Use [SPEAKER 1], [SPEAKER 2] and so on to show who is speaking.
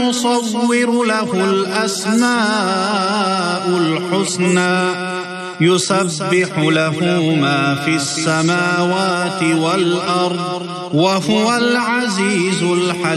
[SPEAKER 1] نُصَوِّرُ لَهُ الْأَسْمَاءُ الْحُسْنَى يُسَبِّحُ لَهُ مَا فِي السَّمَاوَاتِ وَالْأَرْضِ وَهُوَ الْعَزِيزُ الْحَكِيمُ.